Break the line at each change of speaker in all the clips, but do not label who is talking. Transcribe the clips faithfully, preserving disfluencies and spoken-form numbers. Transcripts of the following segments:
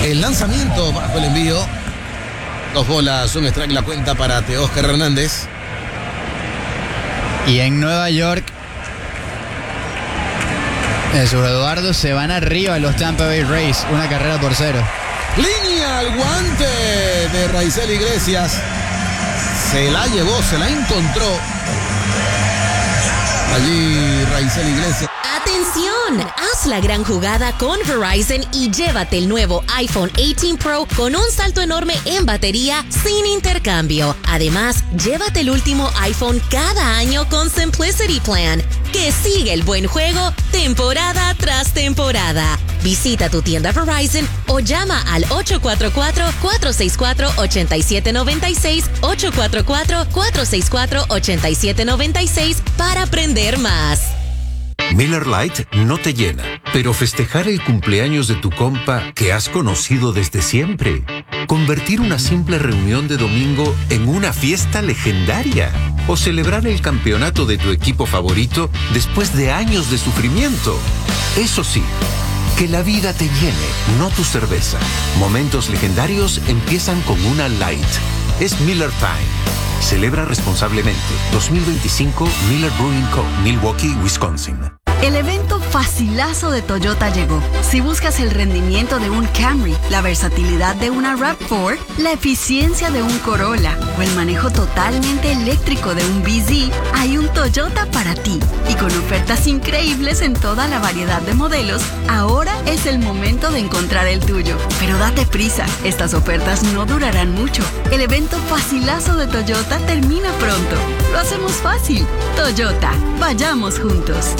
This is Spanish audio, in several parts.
el lanzamiento bajo el envío. Dos bolas, un strike, la cuenta para Teóscar Hernández.
Y en Nueva York, esos Eduardo se van arriba los Tampa Bay Rays, una carrera por cero.
Línea al guante de Raisel Iglesias. Se la llevó, se la encontró. Allí Raisel Iglesias.
¡Atención! Haz la gran jugada con Verizon y llévate el nuevo iPhone dieciocho Pro con un salto enorme en batería sin intercambio. Además, llévate el último iPhone cada año con Simplicity Plan. Que sigue el buen juego temporada tras temporada. Visita tu tienda Verizon o llama al ocho cuatro cuatro, cuatro seis cuatro, ocho siete nueve seis, ocho cuatro cuatro, cuatro seis cuatro, ocho siete nueve seis para aprender más.
Miller Lite no te llena, pero festejar el cumpleaños de tu compa que has conocido desde siempre. Convertir una simple reunión de domingo en una fiesta legendaria. O celebrar el campeonato de tu equipo favorito después de años de sufrimiento. Eso sí, que la vida te llene, no tu cerveza. Momentos legendarios empiezan con una Light. Es Miller Time. Celebra responsablemente. dos mil veinticinco Miller Brewing Co., Milwaukee, Wisconsin.
El evento facilazo de Toyota llegó. Si buscas el rendimiento de un Camry, la versatilidad de una RAV cuatro, la eficiencia de un Corolla o el manejo totalmente eléctrico de un B Z, hay un Toyota para ti. Y con ofertas increíbles en toda la variedad de modelos, ahora es el momento de encontrar el tuyo. Pero date prisa, estas ofertas no durarán mucho. El evento facilazo de Toyota termina pronto. Lo hacemos fácil. Toyota, vayamos juntos.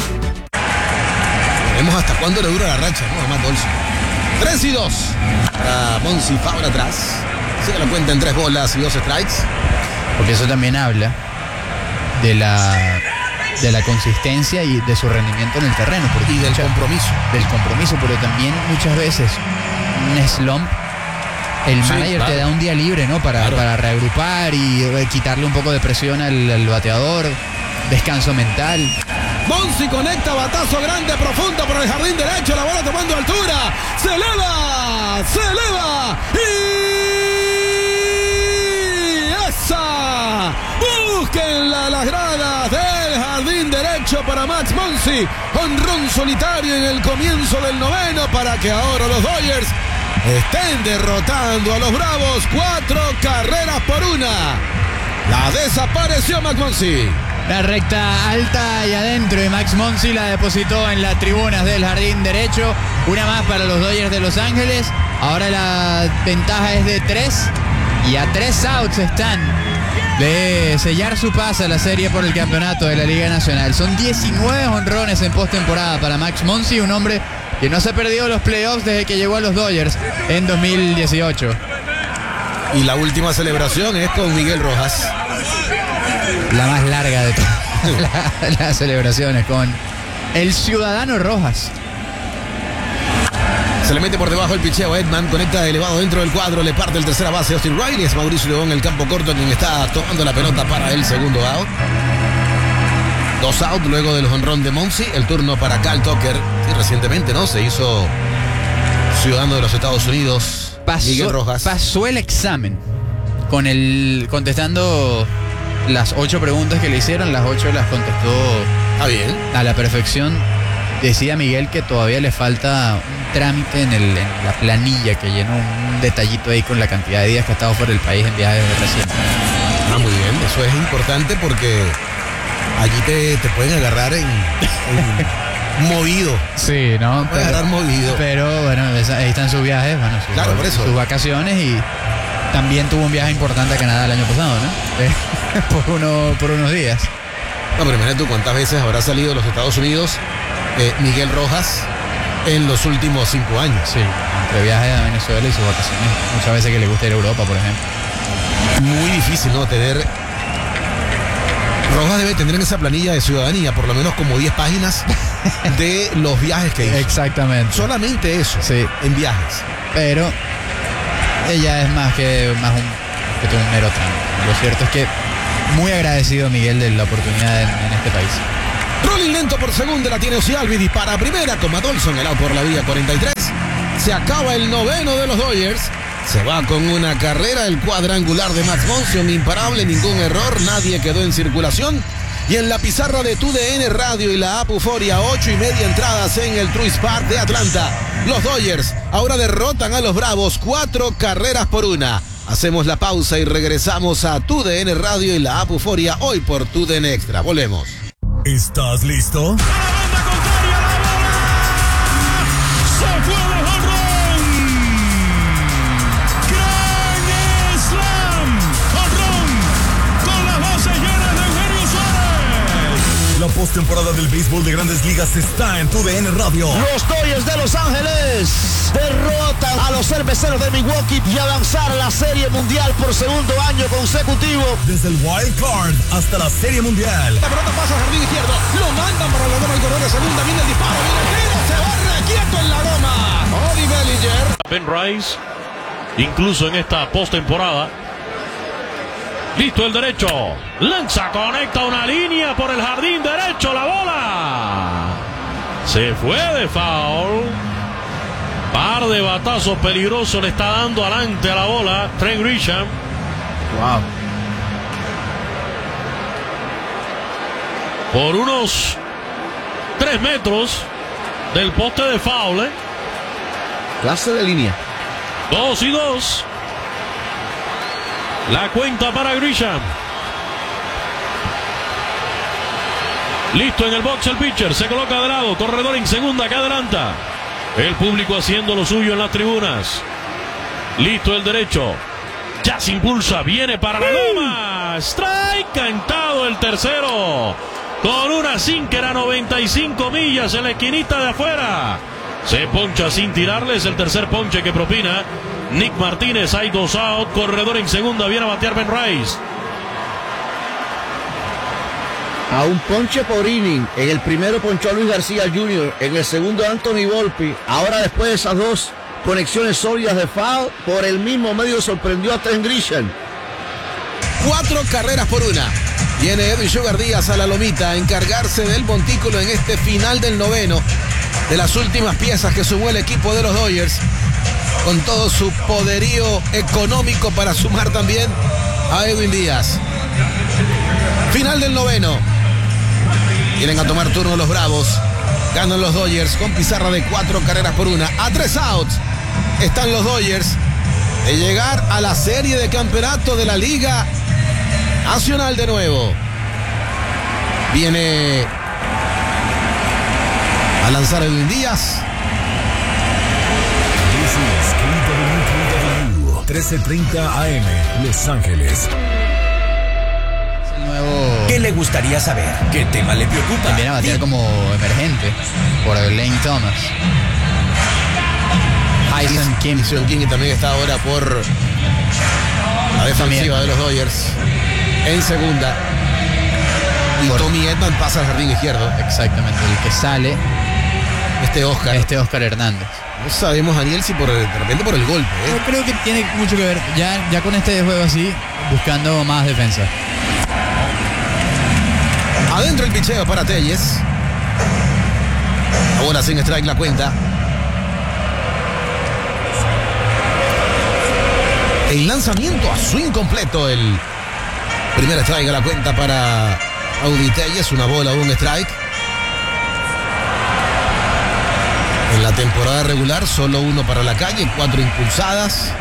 Veremos hasta cuándo le dura la racha, ¿no? Además, Dolce. tres y dos. Para Monsi Fabra atrás. Sigue la cuenta en tres bolas y dos strikes.
Porque eso también habla de la, de la consistencia y de su rendimiento en el terreno. Porque
y del
mucha,
compromiso.
Del compromiso, pero también muchas veces un slump. El
sí,
manager
claro.
te da un día libre, ¿no? Para,
claro.
para reagrupar y eh, quitarle un poco de presión al, al bateador. Descanso mental.
Monsi conecta, batazo grande, profundo por el jardín derecho, la bola tomando altura, se eleva, se eleva y esa, búsquenla las gradas del jardín derecho para Max Monsi, honrón solitario en el comienzo del noveno para que ahora los Dodgers estén derrotando a los Bravos, cuatro carreras por una. La desapareció Max Monsi.
La recta alta y adentro y Max Monsi la depositó en las tribunas del jardín derecho. Una más para los Dodgers de Los Ángeles. Ahora la ventaja es de tres y a tres outs están de sellar su pase a la serie por el campeonato de la Liga Nacional. Son diecinueve honrones en postemporada para Max Monsi, un hombre que no se perdió los playoffs desde que llegó a los Dodgers en dos mil dieciocho.
Y la última celebración es con Miguel Rojas.
La más larga de todas la, las celebraciones con el Ciudadano Rojas.
Se le mete por debajo el picheo. Edman conecta elevado dentro del cuadro. Le parte el tercera base Austin Riley. Es Mauricio León en el campo corto quien está tomando la pelota para el segundo out. Dos out luego del jonrón de Monsi. El turno para Cal Tucker. Sí, recientemente, ¿no? Se hizo ciudadano de los Estados Unidos.
Pasó,
Miguel Rojas.
Pasó el examen con el contestando las ocho preguntas que le hicieron. Las ocho las contestó
ah, bien.
a la perfección. Decía Miguel que todavía le falta un trámite en, el, en la planilla que llenó, un detallito ahí con la cantidad de días que ha estado fuera del país en viajes recientes.
Ah, muy bien. Eso es importante porque allí te, te pueden agarrar en, en movido.
Sí, ¿no?
Pueden agarrar movido.
Pero bueno, esa, ahí están sus viajes, bueno, sus,
claro, por eso.
sus vacaciones y también tuvo un viaje importante a Canadá el año pasado, ¿no? por, uno, por unos días.
No, pero imagínate tú cuántas veces habrá salido de los Estados Unidos eh, Miguel Rojas en los últimos cinco años.
Sí, entre viajes a Venezuela y sus vacaciones. Muchas veces que le gusta ir a Europa, por ejemplo.
Muy difícil, ¿no? Tener... Rojas debe tener en esa planilla de ciudadanía por lo menos como diez páginas de los viajes que hizo.
Exactamente.
Solamente eso,
sí.
En viajes.
Pero ella es más que, más un, que un mero trámite. Lo cierto es que muy agradecido Miguel de la oportunidad en, en este país.
Rolling lento por segunda, la tiene Ocialvi, dispara a primera con Matt Olson, el out por la vía cuarenta y tres. Se acaba el noveno de los Dodgers. Se va con una carrera, el cuadrangular de Max Muncy, un imparable, ningún error, nadie quedó en circulación. Y en la pizarra de Tu D N Radio y la app Euforia, ocho y media entradas en el Truist Park de Atlanta. Los Dodgers ahora derrotan a los Bravos cuatro carreras por una. Hacemos la pausa y regresamos a Tu D N Radio y la app Euforia, hoy por Tu D N Extra. Volvemos.
¿Estás listo? La postemporada del béisbol de Grandes Ligas está en Tu D N Radio.
Los Dodgers de Los Ángeles derrotan a los Cerveceros de Milwaukee y avanzar a la Serie Mundial por segundo año consecutivo.
Desde el Wild Card hasta la Serie Mundial.
La pelota pasa al jardín izquierdo, lo mandan para la goma del corredor de segunda, viene el disparo, viene el tiro, se va requieto en la goma. Cody Bellinger.
Ben Rice, incluso en esta postemporada. Listo el derecho. Lanza, conecta una línea por el jardín derecho. La bola se fue de foul. Par de batazos peligrosos le está dando adelante a la bola Trent Grisham.
Wow.
Por unos tres metros del poste de foul. ¿eh?
Clase de línea.
Dos y dos. La cuenta para Grisham. Listo en el box el pitcher. Se coloca de lado. Corredor en segunda que adelanta. El público haciendo lo suyo en las tribunas. Listo el derecho. Ya se impulsa. Viene para la goma. Strike. Cantado el tercero. Con una sinker a noventa y cinco millas en la esquinita de afuera. Se poncha sin tirarle. Es el tercer ponche que propina Nick Martínez. Hay dos out. Corredor en segunda. Viene a batear Ben Rice.
A un ponche por inning. En el primero ponchó a Luis García junior En el segundo Anthony Volpi. Ahora después de esas dos conexiones sólidas de foul, por el mismo medio sorprendió a Trent Grisham.
Cuatro carreras por una. Viene Edwin Sugar Díaz a la lomita a encargarse del montículo en este final del noveno. De las últimas piezas que sumó el equipo de los Dodgers. Con todo su poderío económico para sumar también a Edwin Díaz. Final del noveno. Vienen a tomar turno los Bravos. Ganan los Dodgers con pizarra de cuatro carreras por una. A tres outs están los Dodgers de llegar a la serie de campeonato de la Liga Nacional de nuevo. Viene a lanzar Edwin Díaz.
trece treinta A M, Los Ángeles.
El nuevo...
¿Qué le gustaría saber? ¿Qué tema le preocupa?
Viene a batear como emergente por Lane Thomas. Hyson Kim.
Hyson Kim, que también está ahora por la defensiva de los Dodgers en segunda. Y por... Tommy Edman pasa al jardín izquierdo.
Exactamente, el que sale.
Este Oscar.
Este Oscar Hernández.
No sabemos, Daniel, si por el, de repente por el golpe. ¿eh?
Yo creo que tiene mucho que ver, ya, ya con este juego así, buscando más defensa.
Adentro el picheo para Telles. Ahora sin strike la cuenta. El lanzamiento a swing completo. El primer strike a la cuenta para Audi Telles. Una bola o un strike. En la temporada regular, solo uno para la calle, cuatro impulsadas.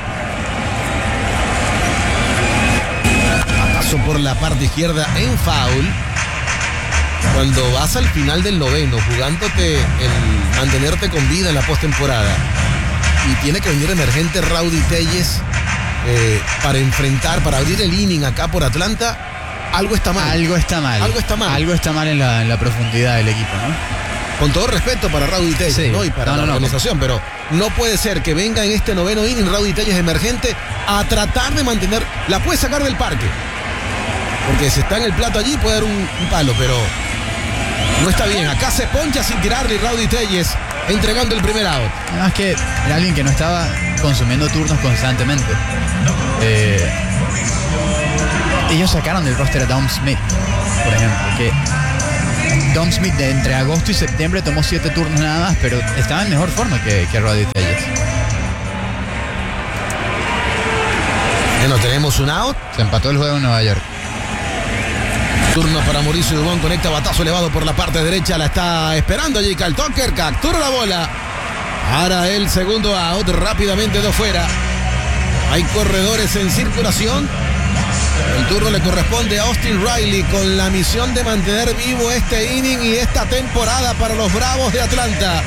Paso por la parte izquierda en foul. Cuando vas al final del noveno, jugándote el mantenerte con vida en la postemporada, y tiene que venir emergente Rowdy Telles eh, para enfrentar, para abrir el inning acá por Atlanta, algo está mal.
Algo está mal.
Algo está mal.
Algo está mal en la, en la profundidad del equipo, ¿no?
Con todo respeto para Rowdy Telles, sí, ¿no? Y para no, la no, organización, no. Pero no puede ser que venga en este noveno inning Rowdy Telles emergente a tratar de mantener. La puede sacar del parque. Porque si está en el plato allí puede dar un, un palo, pero no está bien. Acá se poncha sin tirarle Rowdy Telles entregando el primer out.
Además que era alguien que no estaba consumiendo turnos constantemente. Eh, ellos sacaron del roster a Dom Smith, por ejemplo, que Dom Smith de entre agosto y septiembre tomó siete turnos nada más, pero estaba en mejor forma que, que Roddy Telles.
Bueno, tenemos un out.
Se empató el juego en Nueva York.
Turno para Mauricio Dubón, conecta batazo elevado por la parte derecha, la está esperando allí Kyle Tucker, captura la bola. Ahora el segundo out, rápidamente de fuera. Hay corredores en circulación. El turno le corresponde a Austin Riley con la misión de mantener vivo este inning y esta temporada para los Bravos de Atlanta.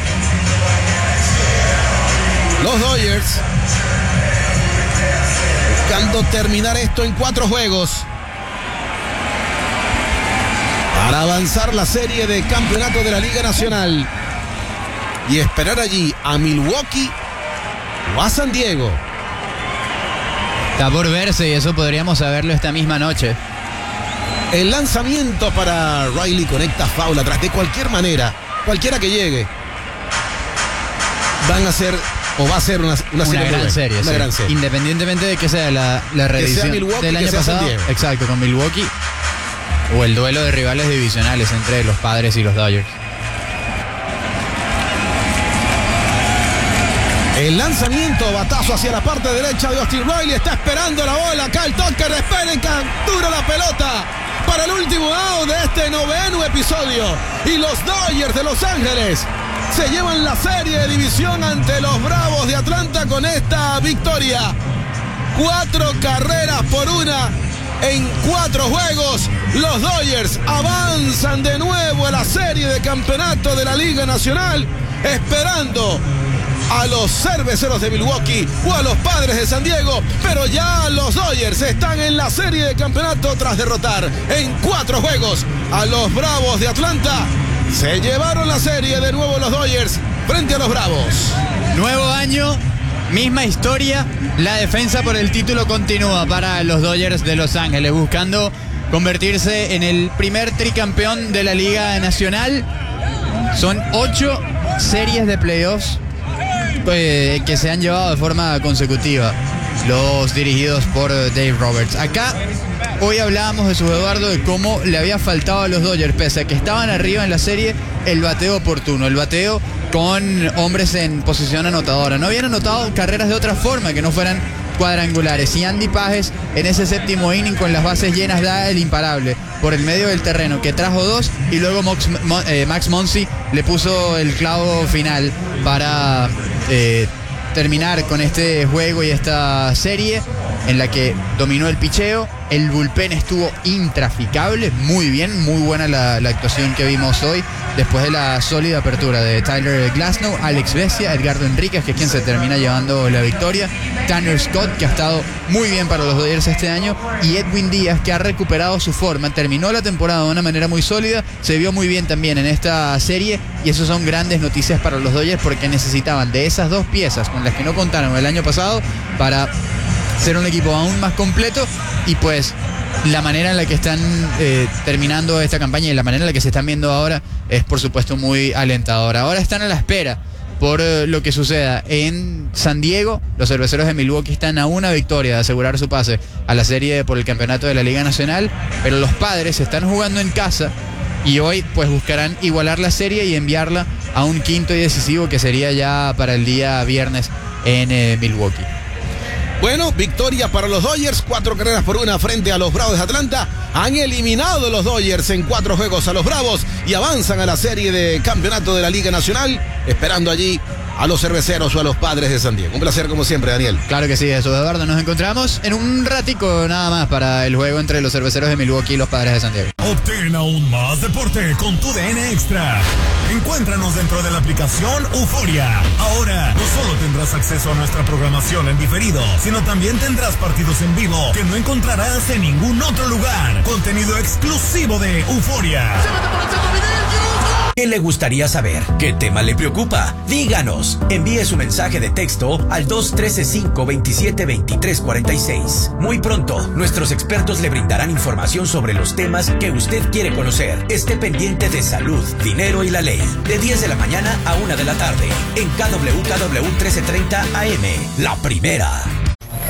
Los Dodgers buscando terminar esto en cuatro juegos para avanzar la serie de campeonato de la Liga Nacional y esperar allí a Milwaukee o a San Diego.
Está por verse y eso podríamos saberlo esta misma noche.
El lanzamiento para Riley, conecta foul atrás. De cualquier manera, cualquiera que llegue, van a ser o va a ser una, una,
una,
serie,
gran serie,
una
sí.
gran serie.
Independientemente de que sea la, la reedición del año pasado. Exacto, con Milwaukee. O el duelo de rivales divisionales entre los Padres y los Dodgers.
El lanzamiento, batazo hacia la parte derecha de Austin Riley. Está esperando la bola. Kyle Tucker espera y captura la pelota para el último out de este noveno episodio. Y los Dodgers de Los Ángeles se llevan la serie de división ante los Bravos de Atlanta con esta victoria. Cuatro carreras por una en cuatro juegos. Los Dodgers avanzan de nuevo a la serie de campeonato de la Liga Nacional, esperando a los Cerveceros de Milwaukee o a los Padres de San Diego, pero ya los Dodgers están en la serie de campeonato tras derrotar en cuatro juegos a los Bravos de Atlanta. Se llevaron la serie de nuevo los Dodgers frente a los Bravos.
Nuevo año, misma historia. La defensa por el título continúa para los Dodgers de Los Ángeles, buscando convertirse en el primer tricampeón de la Liga Nacional. Son ocho series de playoffs eh, que se han llevado de forma consecutiva, los dirigidos por Dave Roberts. Acá hoy hablábamos, Jesús Eduardo, de cómo le había faltado a los Dodgers, pese a que estaban arriba en la serie, el bateo oportuno, el bateo con hombres en posición anotadora. No habían anotado carreras de otra forma que no fueran cuadrangulares. Y Andy Pages en ese séptimo inning con las bases llenas da el imparable por el medio del terreno, que trajo dos, y luego Max, eh, Max Muncy le puso el clavo final para eh, terminar con este juego y esta serie en la que dominó el picheo. El bullpen estuvo intraficable, muy bien, muy buena la, la actuación que vimos hoy, después de la sólida apertura de Tyler Glasnow, Alex Vesia, Edgardo Enríquez, que es quien se termina llevando la victoria, Tanner Scott, que ha estado muy bien para los Dodgers este año, y Edwin Díaz, que ha recuperado su forma, terminó la temporada de una manera muy sólida, se vio muy bien también en esta serie, y eso son grandes noticias para los Dodgers, porque necesitaban de esas dos piezas con las que no contaron el año pasado para ser un equipo aún más completo. Y pues la manera en la que están eh, terminando esta campaña y la manera en la que se están viendo ahora es por supuesto muy alentadora. Ahora están a la espera por eh, lo que suceda en San Diego. Los Cerveceros de Milwaukee están a una victoria de asegurar su pase a la serie por el campeonato de la Liga Nacional, pero los Padres están jugando en casa y hoy pues buscarán igualar la serie y enviarla a un quinto y decisivo que sería ya para el día viernes en eh, Milwaukee.
Bueno, victoria para los Dodgers, cuatro carreras por una frente a los Bravos de Atlanta. Han eliminado los Dodgers en cuatro juegos a los Bravos y avanzan a la serie de campeonato de la Liga Nacional, esperando allí a los Cerveceros o a los Padres de San Diego. Un placer como siempre, Daniel.
Claro que sí, eso, Eduardo. Nos encontramos en un ratico nada más para el juego entre los Cerveceros de Milwaukee y los Padres de San Diego.
Obtén aún más deporte con tu D N Extra. Encuéntranos dentro de la aplicación Euforia. Ahora, no solo tendrás acceso a nuestra programación en diferido, sino también tendrás partidos en vivo que no encontrarás en ningún otro lugar. Contenido exclusivo de Euforia.
¿Qué le gustaría saber? ¿Qué tema le preocupa? Díganos. Envíe su mensaje de texto al dos uno tres cinco dos siete dos tres cuatro seis. Muy pronto, nuestros expertos le brindarán información sobre los temas que usted quiere conocer. Esté pendiente de salud, dinero y la ley. De diez de la mañana a una de la tarde. En K W K W trece treinta A M. La primera.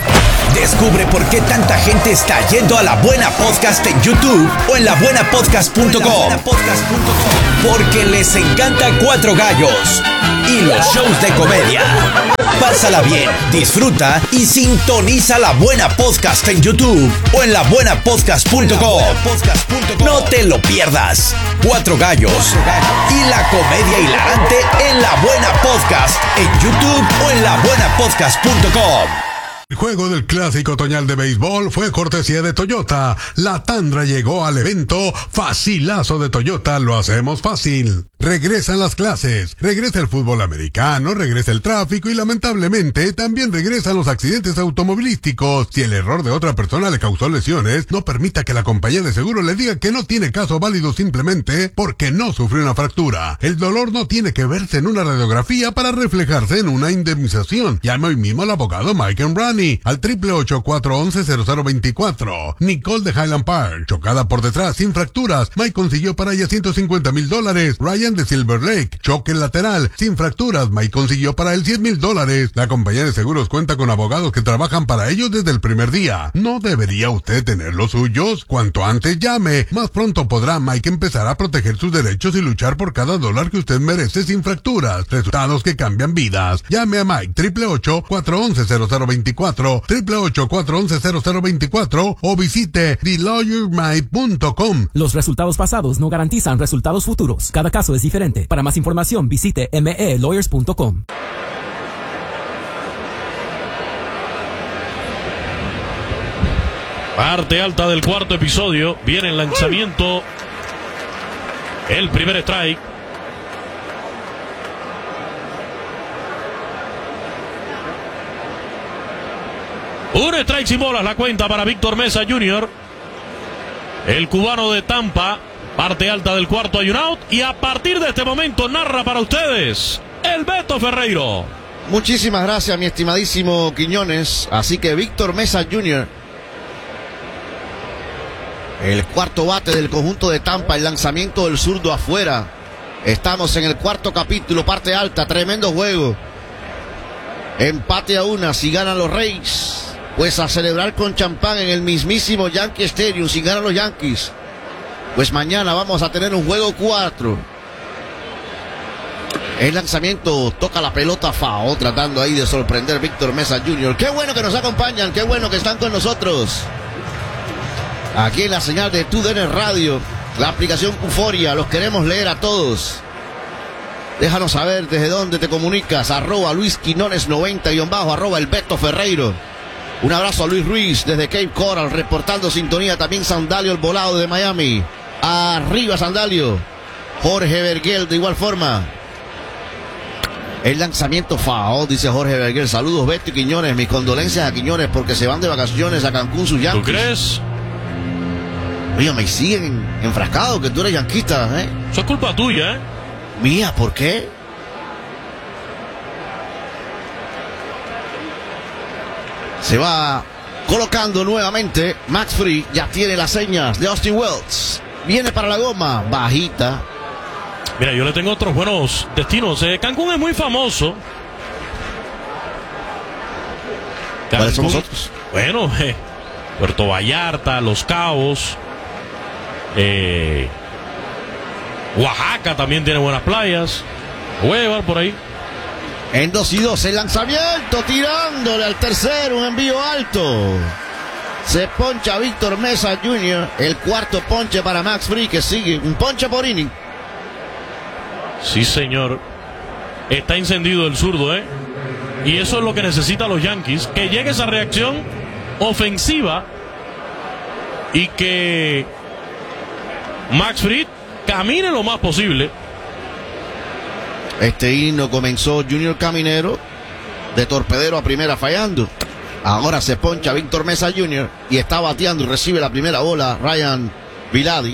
Descubre por qué tanta gente está yendo a La Buena Podcast en YouTube o en la buena podcast punto com. Porque les encanta Cuatro Gallos y los shows de comedia. Pásala bien, disfruta y sintoniza La Buena Podcast en YouTube o en la buena podcast punto com. No te lo pierdas. Cuatro Gallos y la comedia hilarante en La Buena Podcast en YouTube o en la buena podcast punto com.
El juego del Clásico Otoñal de Béisbol fue cortesía de Toyota. La tandra llegó al evento Facilazo de Toyota, lo hacemos fácil. Regresan las clases, regresa el fútbol americano, regresa el tráfico y lamentablemente también regresan los accidentes automovilísticos. Si el error de otra persona le causó lesiones, no permita que la compañía de seguro le diga que no tiene caso válido simplemente porque no sufrió una fractura. El dolor no tiene que verse en una radiografía para reflejarse en una indemnización. Llame hoy mismo al abogado Mike Embrani al triple ocho, cuatro once, cero cero veinticuatro. Nicole de Highland Park, chocada por detrás sin fracturas. Mike consiguió para ella ciento cincuenta mil dólares. Ryan de Silver Lake, choque lateral sin fracturas. Mike consiguió para él cien mil dólares. La compañía de seguros cuenta con abogados que trabajan para ellos desde el primer día. ¿No debería usted tener los suyos? Cuanto antes llame, más pronto podrá Mike empezar a proteger sus derechos y luchar por cada dólar que usted merece sin fracturas. Resultados que cambian vidas. Llame a Mike triple ocho, cuatro once, cero cero veinticuatro, triple ocho, cuatro once, cero cero veinticuatro o visite the lawyer mike punto com.
Los resultados pasados no garantizan resultados futuros. Cada caso es diferente. Para más información visite m e lawyers punto com.
Parte alta del cuarto episodio. Viene el lanzamiento. El primer strike. Un strike sin bolas, la cuenta para Víctor Mesa junior El cubano de Tampa. Parte alta del cuarto, hay un out. Y a partir de este momento narra para ustedes el Beto Ferreiro.
Muchísimas gracias, mi estimadísimo Quiñones. Así que Víctor Mesa junior, el cuarto bate del conjunto de Tampa, el lanzamiento del zurdo afuera. Estamos en el cuarto capítulo, parte alta, tremendo juego. Empate a una, si ganan los Rays, pues a celebrar con champán en el mismísimo Yankee Stadium. Si ganan los Yankees, pues mañana vamos a tener un juego cuatro. El lanzamiento toca la pelota foul, tratando ahí de sorprender Víctor Mesa junior Qué bueno que nos acompañan, qué bueno que están con nosotros. Aquí en la señal de Tu D N Radio, la aplicación Euforia, los queremos leer a todos. Déjanos saber desde dónde te comunicas, arroba Luis Quinones noventa guión bajo, arroba el Beto Ferreiro. Un abrazo a Luis Ruiz desde Cape Coral, reportando sintonía. También Sandalio el Volado de Miami. Arriba Sandalio. Jorge Vergel de igual forma. El lanzamiento foul, dice Jorge Vergel. Saludos Beto y Quiñones, mis condolencias a Quiñones porque se van de vacaciones a Cancún sus Yankees.
¿Tú crees?
Oye, me siguen enfrascados que tú eres yanquista, ¿eh?
Eso es culpa tuya, ¿eh?
Mía, ¿por qué? Se va colocando nuevamente Max Fried. Ya tiene las señas de Austin Wells. Viene para la goma, bajita.
Mira, yo le tengo otros buenos destinos. Eh, Cancún es muy famoso.
¿Cuáles somos otros?
Bueno, eh, Puerto Vallarta, Los Cabos. Eh, Oaxaca también tiene buenas playas. Voy a llevar por ahí.
En dos y dos, el lanzamiento tirándole al tercero, un envío alto. Se poncha Víctor Mesa junior El cuarto ponche para Max Fried, que sigue un ponche por inning.
Sí, señor. Está encendido el zurdo, ¿eh? Y eso es lo que necesitan los Yankees. Que llegue esa reacción ofensiva y que Max Fried camine lo más posible.
Este himno comenzó Junior Caminero de torpedero a primera fallando. Ahora se poncha Víctor Mesa junior y está bateando y recibe la primera bola Ryan Viladi.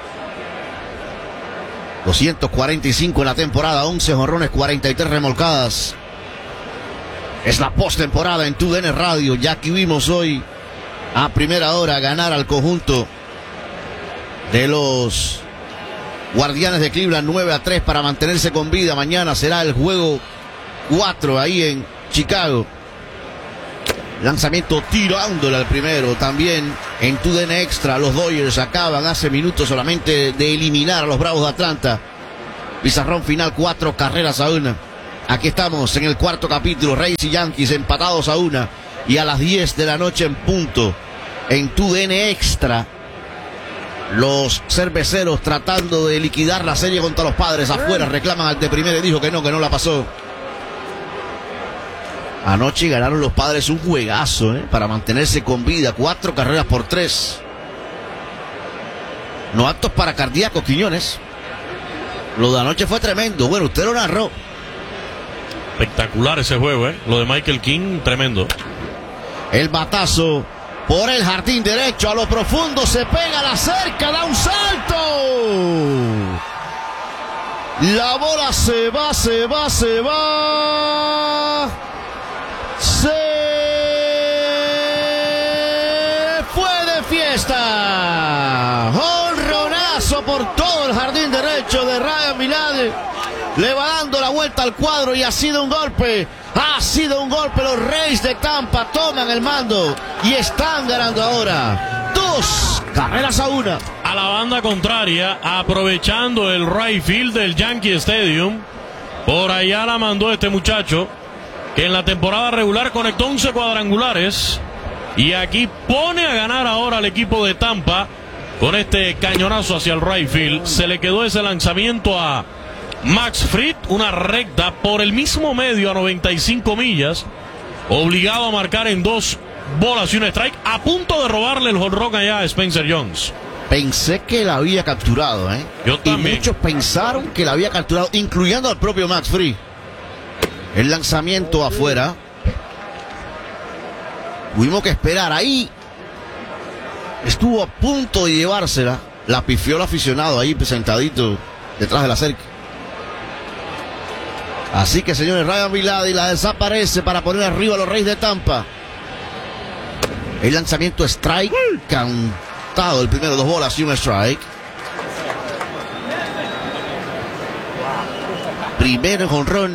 doscientos cuarenta y cinco en la temporada, once jonrones, cuarenta y tres remolcadas. Es la postemporada en Tu D N Radio. Ya que vimos hoy a primera hora ganar al conjunto de los Guardianes de Cleveland nueve a tres para mantenerse con vida. Mañana será el juego cuatro ahí en Chicago. Lanzamiento tirándole al primero. También en tu D N Extra, los Dodgers acaban hace minutos solamente de eliminar a los Bravos de Atlanta. Pizarrón final, cuatro carreras a una. Aquí estamos en el cuarto capítulo. Rays y Yankees empatados a una. Y a las diez de la noche en punto, en tu D N Extra, los cerveceros tratando de liquidar la serie contra los Padres. Afuera reclaman al de primera y dijo que no, que no la pasó. Anoche ganaron los Padres un juegazo, ¿eh? Para mantenerse con vida. Cuatro carreras por tres. No aptos para cardíacos, Quiñones. Lo de anoche fue tremendo. Bueno, usted lo narró.
Espectacular ese juego, ¿eh? Lo de Michael King, tremendo.
El batazo por el jardín derecho. A lo profundo se pega a la cerca. Da un salto. La bola se va, se va, se va. Se fue de fiesta. Jonronazo por todo el jardín derecho de Ryan Vilade. Le va dando la vuelta al cuadro y ha sido un golpe. Ha sido un golpe. Los Rays de Tampa toman el mando y están ganando ahora. Dos carreras a una.
A la banda contraria, aprovechando el right field del Yankee Stadium. Por allá la mandó este muchacho, que en la temporada regular conectó once cuadrangulares. Y aquí pone a ganar ahora al equipo de Tampa con este cañonazo hacia el right field. Se le quedó ese lanzamiento a Max Fried, una recta por el mismo medio a noventa y cinco millas. Obligado a marcar en dos bolas y un strike. A punto de robarle el jonrón allá a Spencer Jones.
Pensé que la había capturado, ¿eh?
Yo también.
Y muchos pensaron que la había capturado, incluyendo al propio Max Fried. El lanzamiento afuera. Tuvimos que esperar ahí. Estuvo a punto de llevársela. La pifió el aficionado ahí sentadito detrás de la cerca. Así que, señores, Ryan Vilade la desaparece para poner arriba a los Reyes de Tampa. El lanzamiento strike. Cantado el primero, dos bolas y un strike. Primer jonrón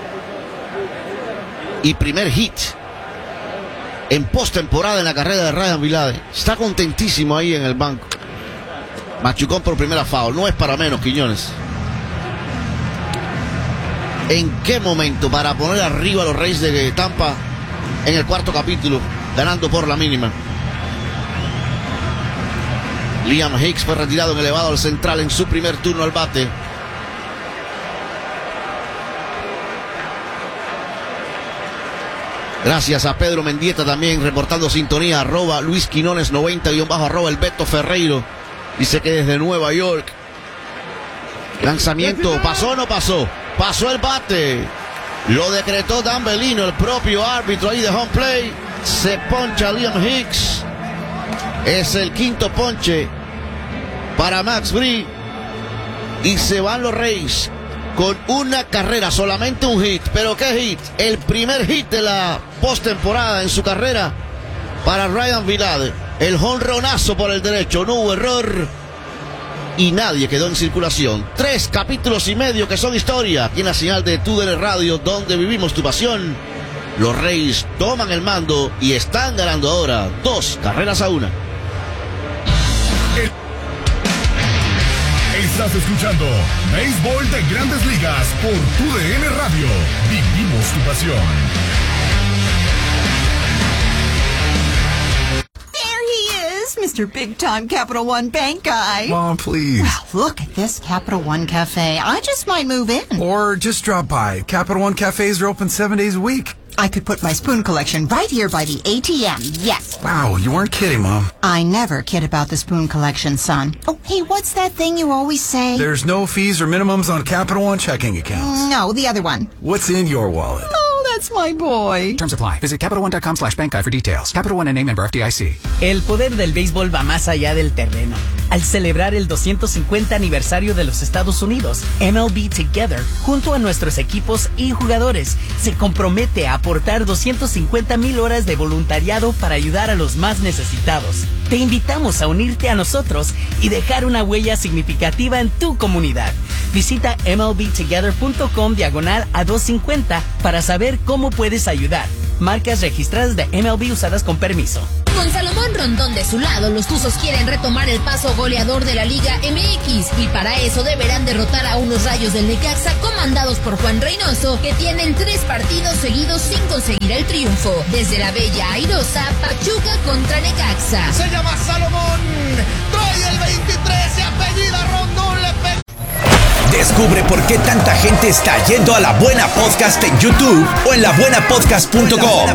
y primer hit en postemporada en la carrera de Ryan Vilade. Está contentísimo ahí en el banco. Machucón por primera foul. No es para menos, Quiñones. ¿En qué momento para poner arriba a los Reyes de Tampa en el cuarto capítulo, ganando por la mínima? Liam Hicks fue retirado en elevado al central en su primer turno al bate. Gracias a Pedro Mendieta también reportando sintonía. Arroba Luis Quinones noventa guión bajo arroba el Beto Ferreiro. Dice que desde Nueva York. Lanzamiento. ¿Pasó o no pasó? Pasó el bate. Lo decretó Dan Bellino, el propio árbitro ahí de home play. Se poncha Liam Hicks. Es el quinto ponche para Max Fried. Y se van los Rays con una carrera, solamente un hit. ¿Pero qué hit? El primer hit de la postemporada en su carrera para Ryan Vilade. El jonronazo por el derecho. No hubo error y nadie quedó en circulación. Tres capítulos y medio que son historia aquí en la señal de Tu D N Radio, donde vivimos tu pasión. Los Rays toman el mando y están ganando ahora dos carreras a una.
Estás escuchando Béisbol de Grandes Ligas por Tu D N Radio. Vivimos tu pasión.
Mister Big Time Capital One Bank guy.
Mom, please.
Well, look at this Capital One Cafe. I just might move in.
Or just drop by. Capital One cafes are open seven days a week.
I could put my spoon collection right here by the A T M, yes.
Wow, you weren't kidding, Mom.
I never kid about the spoon collection, son. Oh, hey, what's that thing you always say?
There's no fees or minimums on Capital One checking accounts.
No, the other one.
What's in your wallet?
Oh, that's my boy.
Terms apply. Visit CapitalOne.com slash bank guide for details. Capital One N A member F D I C.
El poder del béisbol va más allá del terreno. Al celebrar el doscientos cincuenta aniversario de los Estados Unidos, M L B Together, junto a nuestros equipos y jugadores, se compromete a aportar doscientas cincuenta mil horas de voluntariado para ayudar a los más necesitados. Te invitamos a unirte a nosotros y dejar una huella significativa en tu comunidad. Visita M L B together punto com diagonal a doscientos cincuenta para saber cómo puedes ayudar. marcas registradas de M L B usadas con permiso.
Con Salomón Rondón de su lado, los Tuzos quieren retomar el paso goleador de la Liga M X y para eso deberán derrotar a unos Rayos del Necaxa comandados por Juan Reynoso, que tienen tres partidos seguidos sin conseguir el triunfo. Desde la Bella Airosa, Pachuca contra Necaxa.
Se llama Salomón, trae el veintitrés, se apellida Rondón, le pega.
Descubre por qué tanta gente está yendo a La Buena Podcast en YouTube o en la buena podcast punto com.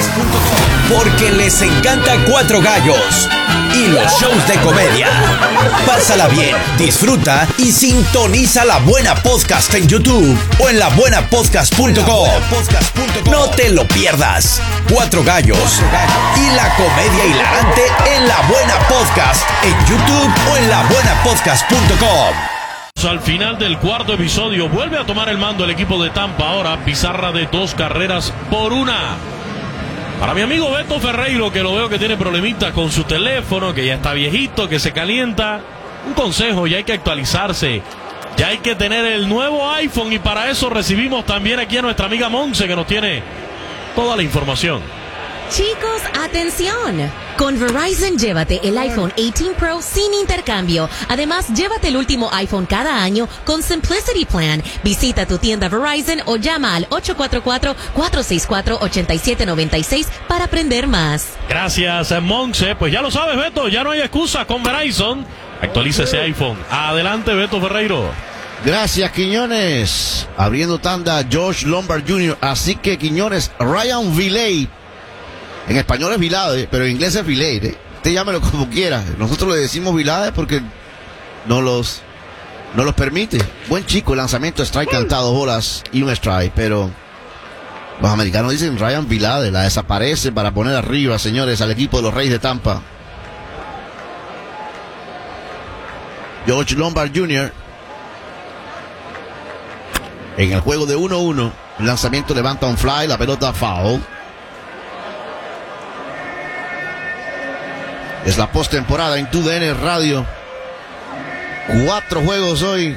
Porque les encanta Cuatro Gallos y los shows de comedia. Pásala bien, disfruta y sintoniza La Buena Podcast en YouTube o en la buena podcast punto com. No te lo pierdas. Cuatro Gallos y la comedia hilarante en La Buena Podcast en YouTube o en la buena podcast punto com.
Al final del cuarto episodio vuelve a tomar el mando el equipo de Tampa. Ahora pizarra de dos carreras por una. Para mi amigo Beto Ferreiro, que lo veo que tiene problemitas con su teléfono, que ya está viejito, que se calienta, un consejo: ya hay que actualizarse, ya hay que tener el nuevo iPhone, y para eso recibimos también aquí a nuestra amiga Monse, que nos tiene toda la información.
Chicos, atención. Con Verizon, llévate el iPhone dieciocho Pro sin intercambio. Además, llévate el último iPhone cada año con Simplicity Plan. Visita tu tienda Verizon o llama al ocho cuatro cuatro, cuatro seis cuatro, ocho siete nueve seis para aprender más.
Gracias, Monse. Pues ya lo sabes, Beto, ya no hay excusa con Verizon. Actualiza ese iPhone. Adelante, Beto Ferreiro.
Gracias, Quiñones. Abriendo tanda, George Lombard junior Así que, Quiñones, Ryan Viley. En español es Vilade, pero en inglés es Viley, ¿eh? Usted llámelo como quiera. Nosotros le decimos Vilade porque no los, no los permite. Buen chico, lanzamiento, strike cantado, bolas y un strike. Pero los americanos dicen Ryan Vilade. La desaparece para poner arriba, señores, al equipo de los Reyes de Tampa. George Lombard junior En el juego de uno uno. El lanzamiento levanta un fly, la pelota foul. Es la postemporada en tu D N Radio. Cuatro juegos hoy.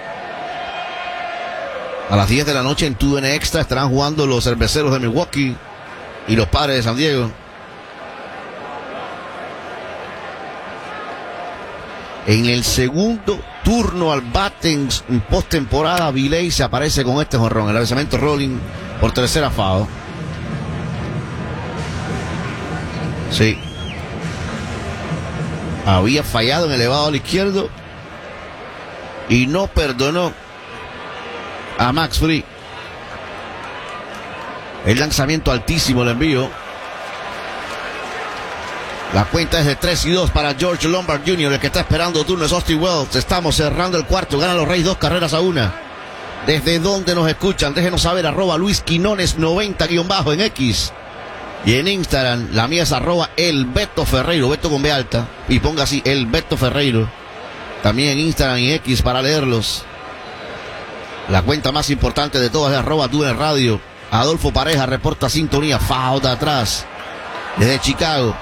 A las diez de la noche en tu D N Extra estarán jugando los Cerveceros de Milwaukee y los Padres de San Diego. En el segundo turno al bate en postemporada, Viley se aparece con este jonrón. El lanzamiento rolling por tercera foul. Sí. Había fallado en el elevado al izquierdo y no perdonó a Max Fried. El lanzamiento altísimo, el envío. La cuenta es de tres y dos para George Lombard junior El que está esperando turno es Austin Wells. Estamos cerrando el cuarto. Ganan los Reyes dos carreras a una. ¿Desde dónde nos escuchan? Déjenos saber. Arroba Luis Quinones noventa guión bajo en X. Y en Instagram, la mía es arroba el Beto Ferreiro, Beto con B alta, y ponga así, el Beto Ferreiro. También en Instagram y X para leerlos. La cuenta más importante de todas es arroba tú en radio. Adolfo Pareja reporta sintonía, foul de atrás, desde Chicago.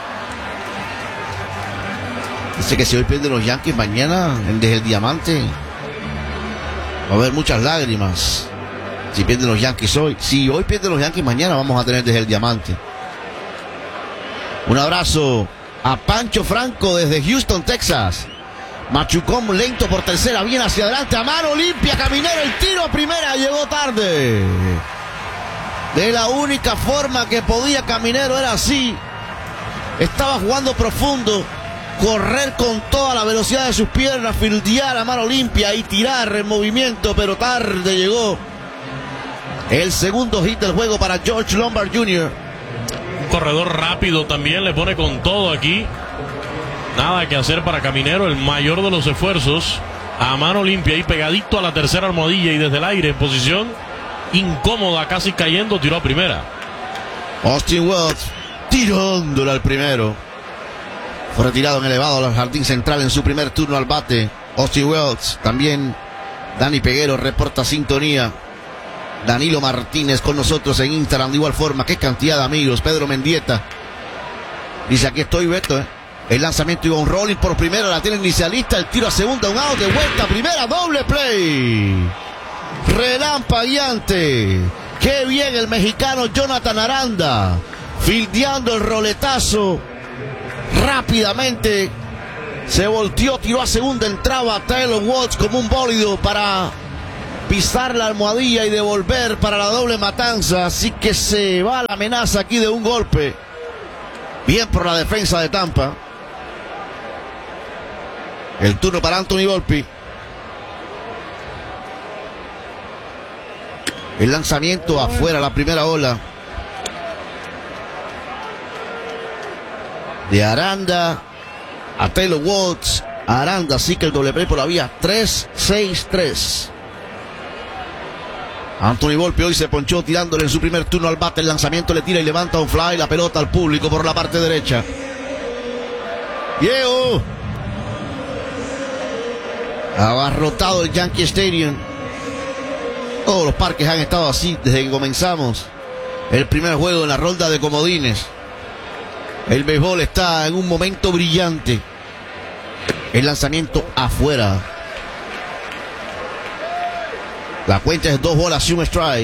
Dice que si hoy pierden los Yankees, mañana, desde el Diamante, va a haber muchas lágrimas. Si pierden los Yankees hoy. Si hoy pierden los Yankees, mañana vamos a tener desde el Diamante. Un abrazo a Pancho Franco desde Houston, Texas. Machucón lento por tercera, bien hacia adelante, a mano limpia, Caminero, el tiro a primera, llegó tarde. De la única forma que podía Caminero era así. Estaba jugando profundo, correr con toda la velocidad de sus piernas, fildear a mano limpia y tirar en movimiento, pero tarde llegó. El segundo hit del juego para George Lombard junior
Un corredor rápido también, le pone con todo aquí. Nada que hacer para Caminero, el mayor de los esfuerzos. A mano limpia y pegadito a la tercera almohadilla y desde el aire en posición incómoda, casi cayendo, tiró a primera.
Austin Wells tirándole al primero. Fue retirado en elevado al jardín central en su primer turno al bate. Austin Wells, también Dani Peguero reporta sintonía. Danilo Martínez con nosotros en Instagram de igual forma. Qué cantidad de amigos. Pedro Mendieta dice: aquí estoy, Beto, ¿eh? El lanzamiento iba un rolling por primera, la tiene inicialista, el tiro a segunda, un out de vuelta, primera, doble play. Relampagueante. Qué bien el mexicano Jonathan Aranda, fildeando el roletazo. Rápidamente se volteó, tiró a segunda, entraba Taylor Watts como un bólido para pisar la almohadilla y devolver para la doble matanza. Así que se va la amenaza aquí de un golpe. Bien por la defensa de Tampa. El turno para Anthony Volpi. El lanzamiento afuera, la primera ola de Aranda a Taylor Watts. Aranda, así que el doble play por la vía. Tres seis tres. Anthony Volpi hoy se ponchó tirándole en su primer turno al bate. El lanzamiento le tira y levanta un fly. La pelota al público por la parte derecha. Diego. Abarrotado el Yankee Stadium. Todos los parques han estado así desde que comenzamos el primer juego en la ronda de comodines. El béisbol está en un momento brillante. El lanzamiento afuera. La cuenta es dos bolas y un strike.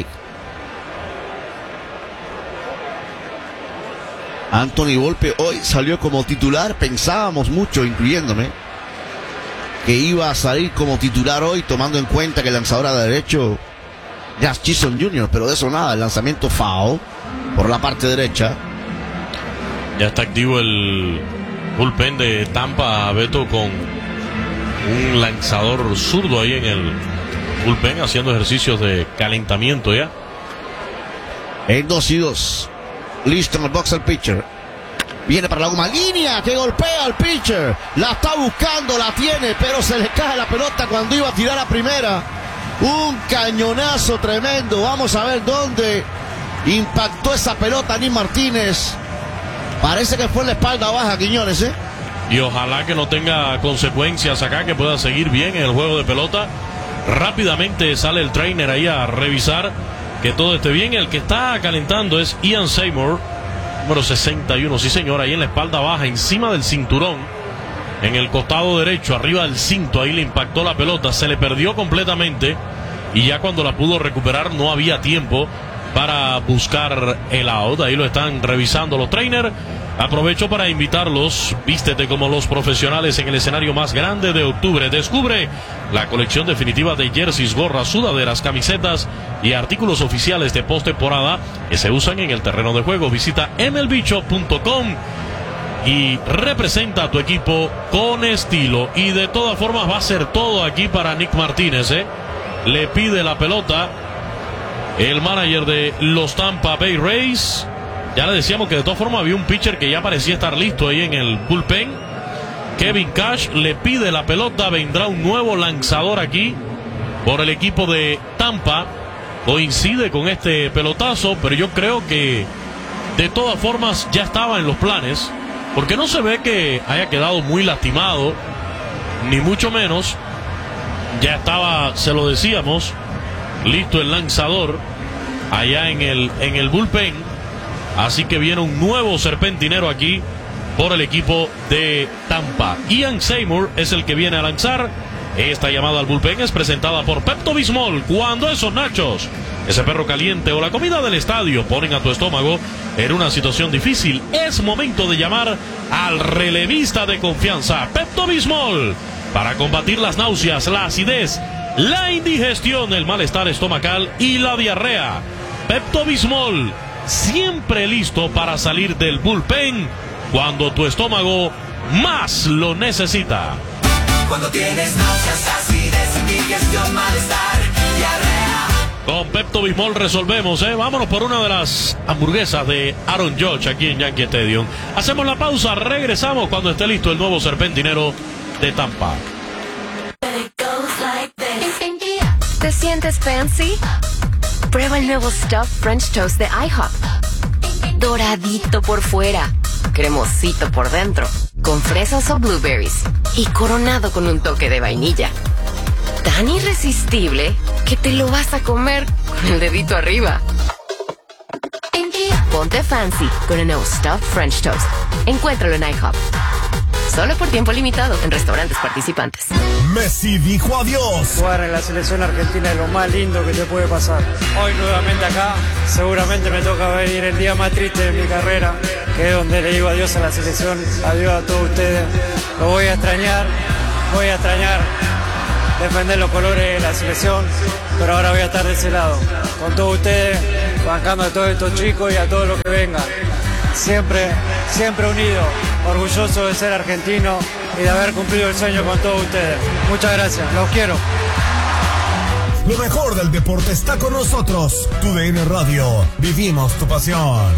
Anthony Volpi hoy salió como titular. Pensábamos mucho, incluyéndome, que iba a salir como titular hoy, tomando en cuenta que el lanzador a derecho Jazz Chisholm junior Pero de eso nada, el lanzamiento foul por la parte derecha.
Ya está activo el bullpen de Tampa, Beto, con un lanzador zurdo ahí en el bullpen haciendo ejercicios de calentamiento ya.
En dos y dos. Listo en el box el pitcher. Viene para la goma línea, que golpea al pitcher. La está buscando, la tiene, pero se le cae la pelota cuando iba a tirar a primera. Un cañonazo tremendo. Vamos a ver dónde impactó esa pelota Nick Martínez. Parece que fue en la espalda baja, Quiñones, ¿eh?
Y ojalá que no tenga consecuencias acá, que pueda seguir bien en el juego de pelota. Rápidamente sale el trainer ahí a revisar que todo esté bien. El que está calentando es Ian Seymour, número sesenta y uno. Sí, señor, ahí en la espalda baja, encima del cinturón, en el costado derecho, arriba del cinto. Ahí le impactó la pelota, se le perdió completamente. Y ya cuando la pudo recuperar no había tiempo para buscar el out. Ahí lo están revisando los trainers. Aprovecho para invitarlos, vístete como los profesionales en el escenario más grande de octubre. Descubre la colección definitiva de jerseys, gorras, sudaderas, camisetas y artículos oficiales de postemporada que se usan en el terreno de juego. Visita M L B shop punto com y representa a tu equipo con estilo. Y de todas formas va a ser todo aquí para Nick Martínez, ¿eh? Le pide la pelota el manager de los Tampa Bay Rays. Ya le decíamos que de todas formas había un pitcher que ya parecía estar listo ahí en el bullpen. Kevin Cash le pide la pelota. Vendrá un nuevo lanzador aquí por el equipo de Tampa. Coincide con este pelotazo, pero yo creo que de todas formas ya estaba en los planes, porque no se ve que haya quedado muy lastimado, ni mucho menos. Ya estaba, se lo decíamos, listo el lanzador allá en el, en el bullpen. Así que viene un nuevo serpentinero aquí por el equipo de Tampa. Ian Seymour es el que viene a lanzar. Esta llamada al bullpen es presentada por Pepto-Bismol. Cuando esos nachos, ese perro caliente o la comida del estadio ponen a tu estómago en una situación difícil, es momento de llamar al relevista de confianza, Pepto-Bismol, para combatir las náuseas, la acidez, la indigestión, el malestar estomacal y la diarrea. Pepto-Bismol, siempre listo para salir del bullpen cuando tu estómago más lo necesita.
Cuando tienes náuseas, acidez, indigestión, malestar, diarrea.
Con Pepto-Bismol resolvemos, ¿eh? Vámonos por una de las hamburguesas de Aaron Judge aquí en Yankee Stadium. Hacemos la pausa, regresamos cuando esté listo el nuevo serpentinero de Tampa.
¿Te sientes fancy? Prueba el nuevo Stuffed French Toast de IHOP. Doradito por fuera, cremosito por dentro, con fresas o blueberries y coronado con un toque de vainilla. Tan irresistible que te lo vas a comer con el dedito arriba. Ponte fancy con el nuevo Stuffed French Toast. Encuéntralo en IHOP. Solo por tiempo limitado en restaurantes participantes.
Messi dijo adiós.
Jugar en la selección argentina es lo más lindo que te puede pasar. Hoy nuevamente acá, seguramente me toca venir el día más triste de mi carrera, que es donde le digo adiós a la selección, adiós a todos ustedes. Lo voy a extrañar, voy a extrañar defender los colores de la selección, pero ahora voy a estar de ese lado, con todos ustedes, bancando a todos estos chicos y a todos los que vengan. Siempre, siempre unido, orgulloso de ser argentino y de haber cumplido el sueño con todos ustedes. Muchas gracias, los quiero.
Lo mejor del deporte está con nosotros. Tu D N Radio, vivimos tu pasión.